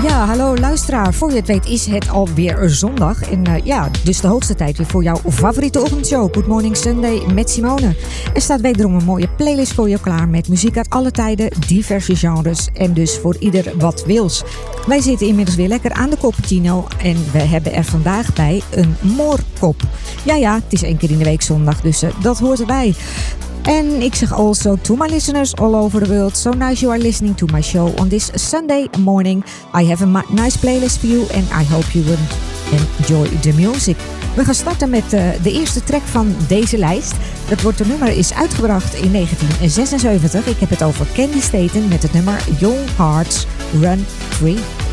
Ja, hallo luisteraar. Voor je het weet is het alweer zondag. En dus de hoogste tijd weer voor jouw favoriete ochtendshow. Good Morning Sunday met Simone. Er staat wederom een mooie playlist voor je klaar met muziek uit alle tijden, diverse genres en dus voor ieder wat wils. Wij zitten inmiddels weer lekker aan de cappuccino en we hebben er vandaag bij een moorkop. Ja, het is 1 keer in de week zondag, dus dat hoort erbij. And ik zeg also to my listeners all over the world, so nice you are listening to my show on this Sunday morning. I have a nice playlist for you and I hope you will enjoy the music. We gaan starten met de eerste track van deze lijst. Dat nummer is uitgebracht in 1976. Ik heb het over Candy Staten met het nummer Young Hearts Run Free.